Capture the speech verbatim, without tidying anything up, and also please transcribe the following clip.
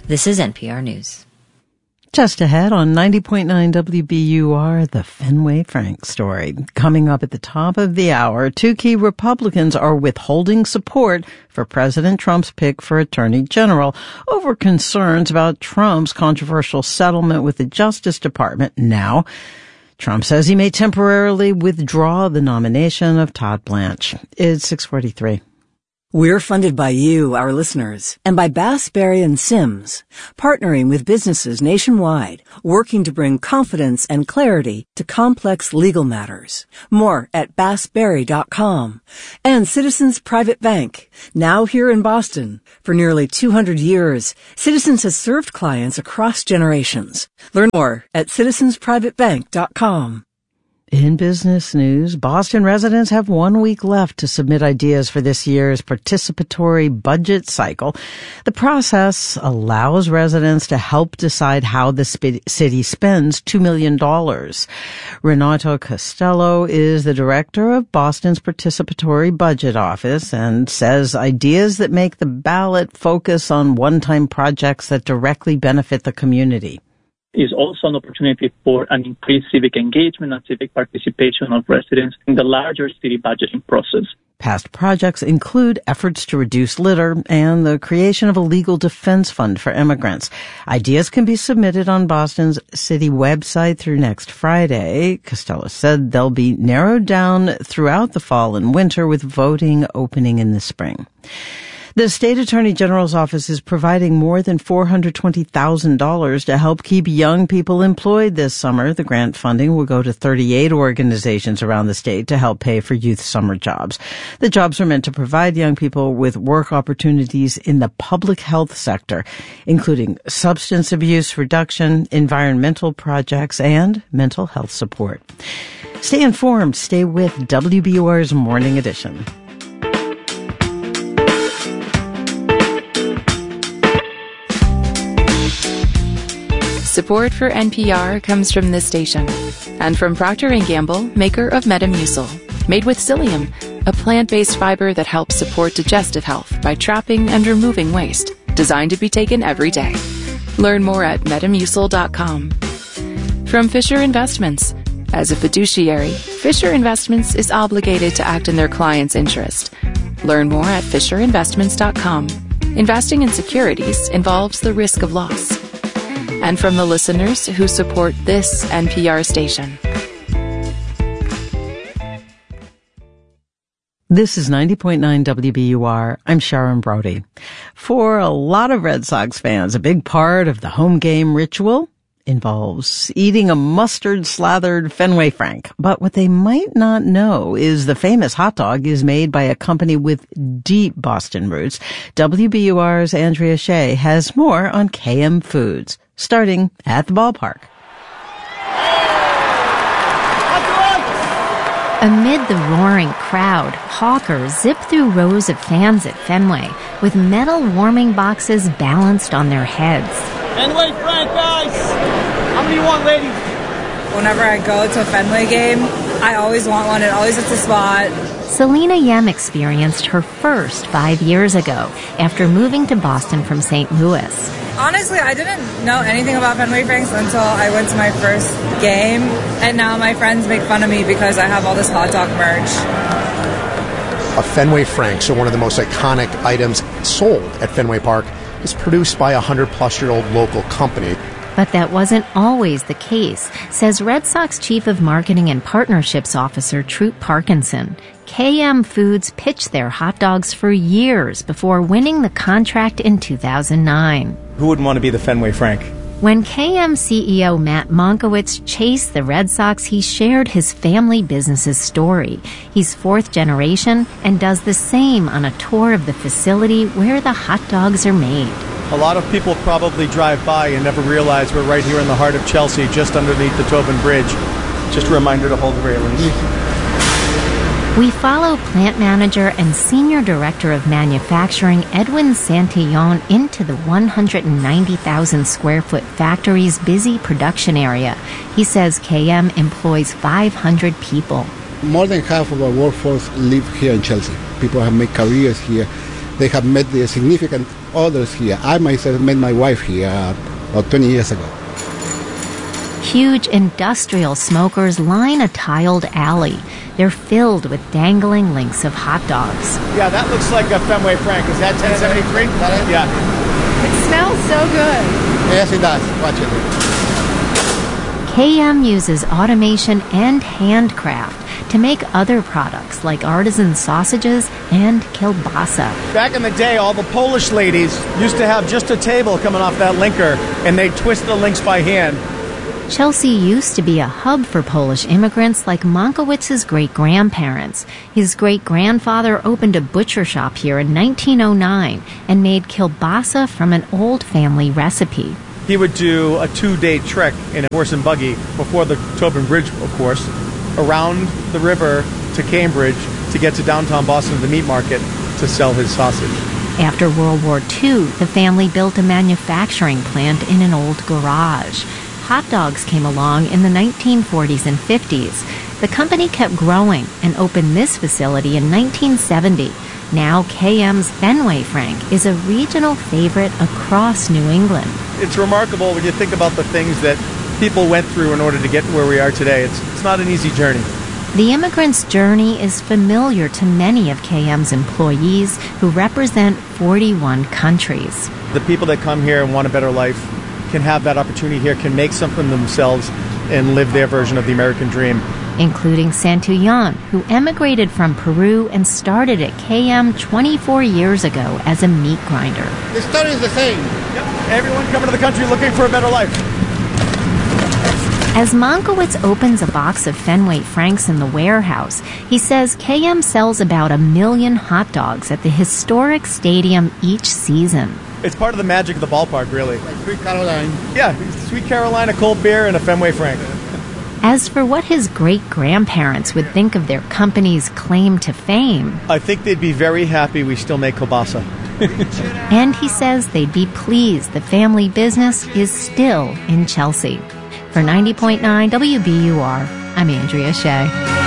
This is N P R News. Just ahead on ninety point nine W B U R, the Fenway Frank story. Coming up at the top of the hour, two key Republicans are withholding support for President Trump's pick for Attorney General over concerns about Trump's controversial settlement with the Justice Department. Now, Trump says he may temporarily withdraw the nomination of Todd Blanche. It's six forty-three. We're funded by you, our listeners, and by Bass, Berry and Sims, partnering with businesses nationwide, working to bring confidence and clarity to complex legal matters. More at bass berry dot com. And Citizens Private Bank, now here in Boston. For nearly two hundred years, Citizens has served clients across generations. Learn more at citizens private bank dot com. In business news, Boston residents have one week left to submit ideas for this year's participatory budget cycle. The process allows residents to help decide how the sp- city spends two million dollars. Renato Costello is the director of Boston's Participatory Budget Office and says ideas that make the ballot focus on one-time projects that directly benefit the community. Is also an opportunity for an increased civic engagement and civic participation of residents in the larger city budgeting process. Past projects include efforts to reduce litter and the creation of a legal defense fund for immigrants. Ideas can be submitted on Boston's city website through next Friday. Costello said they'll be narrowed down throughout the fall and winter, with voting opening in the spring. The State Attorney General's office is providing more than four hundred twenty thousand dollars to help keep young people employed this summer. The grant funding will go to thirty-eight organizations around the state to help pay for youth summer jobs. The jobs are meant to provide young people with work opportunities in the public health sector, including substance abuse reduction, environmental projects, and mental health support. Stay informed. Stay with W B U R's Morning Edition. Support for N P R comes from this station and from Procter and Gamble, maker of Metamucil, made with psyllium, a plant-based fiber that helps support digestive health by trapping and removing waste, designed to be taken every day. Learn more at metamucil dot com. From Fisher Investments. As a fiduciary, Fisher Investments is obligated to act in their client's interest. Learn more at fisher investments dot com. Investing in securities involves the risk of loss. And from the listeners who support this N P R station. This is ninety point nine W B U R. I'm Sharon Brody. For a lot of Red Sox fans, a big part of the home game ritual involves eating a mustard-slathered Fenway Frank. But what they might not know is the famous hot dog is made by a company with deep Boston roots. W B U R's Andrea Shea has more on K M Foods, starting at the ballpark. Amid the roaring crowd, hawkers zip through rows of fans at Fenway with metal warming boxes balanced on their heads. Fenway Frank, guys! How many you want, ladies? Whenever I go to a Fenway game, I always want one. It always hits a spot. Selena Yem experienced her first five years ago after moving to Boston from Saint Louis. Honestly, I didn't know anything about Fenway Franks until I went to my first game, and now my friends make fun of me because I have all this hot dog merch. A Fenway Franks are one of the most iconic items sold at Fenway Park. It's produced by a hundred-plus-year-old local company. But that wasn't always the case, says Red Sox Chief of Marketing and Partnerships Officer Troop Parkinson. K M Foods pitched their hot dogs for years before winning the contract in two thousand nine. Who wouldn't want to be the Fenway Frank? When K M C E O Matt Monkowitz chased the Red Sox, he shared his family business's story. He's fourth generation and does the same on a tour of the facility where the hot dogs are made. A lot of people probably drive by and never realize we're right here in the heart of Chelsea, just underneath the Tobin Bridge. Just a reminder to hold the railings. We follow plant manager and senior director of manufacturing Edwin Santillon into the one hundred ninety thousand square foot factory's busy production area. He says K M employs five hundred people. More than half of our workforce live here in Chelsea. People have made careers here. They have met the significant others here. I myself met my wife here uh, about twenty years ago. Huge industrial smokers line a tiled alley. They're filled with dangling links of hot dogs. Yeah, that looks like a Fenway Frank. Is that ten seventy-three? Yeah. It smells so good. Yes, it does. Watch it. K M uses automation and handcraft to make other products like artisan sausages and kielbasa. Back in the day, all the Polish ladies used to have just a table coming off that linker, and they'd twist the links by hand. Chelsea used to be a hub for Polish immigrants like Mankowitz's great-grandparents. His great-grandfather opened a butcher shop here in nineteen oh nine and made kielbasa from an old family recipe. He would do a two-day trek in a horse and buggy before the Tobin Bridge, of course, around the river to Cambridge to get to downtown Boston, the meat market, to sell his sausage. After World War Two, the family built a manufacturing plant in an old garage. Hot dogs came along in the nineteen forties and fifties. The company kept growing and opened this facility in nineteen seventy. Now K M's Fenway Frank is a regional favorite across New England. It's remarkable when you think about the things that people went through in order to get where we are today. It's, it's not an easy journey. The immigrant's journey is familiar to many of K M's employees who represent forty-one countries. The people that come here and want a better life can have that opportunity here, can make something themselves and live their version of the American dream. Including Santuyan, who emigrated from Peru and started at K M twenty-four years ago as a meat grinder. The story is the same. Yep. Everyone coming to the country looking for a better life. As Mankowitz opens a box of Fenway Franks in the warehouse, he says K M sells about a million hot dogs at the historic stadium each season. It's part of the magic of the ballpark, really. Like Sweet Caroline. Yeah, Sweet Caroline, a cold beer, and a Fenway Frank. As for what his great-grandparents would think of their company's claim to fame, I think they'd be very happy we still make kielbasa. And he says they'd be pleased the family business is still in Chelsea. For ninety point nine W B U R, I'm Andrea Shea.